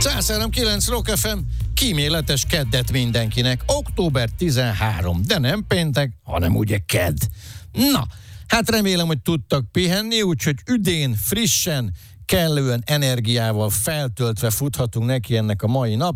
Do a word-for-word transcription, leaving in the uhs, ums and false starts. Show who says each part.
Speaker 1: száz három kilenc Rock ef em, kíméletes keddet mindenkinek. október tizenharmadika, de nem péntek, hanem ugye kedd. Na, hát remélem, hogy tudtak pihenni, úgyhogy üdén, frissen, kellően energiával feltöltve futhatunk neki ennek a mai nap.